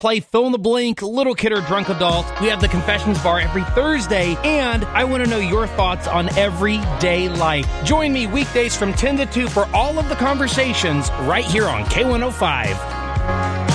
play fill in the blank, little kid or drunk adult. We have the Confessions Bar every Thursday, and I want to know your thoughts on everyday life. Join me weekdays from 10 to 2 for all of the conversations right here on K105.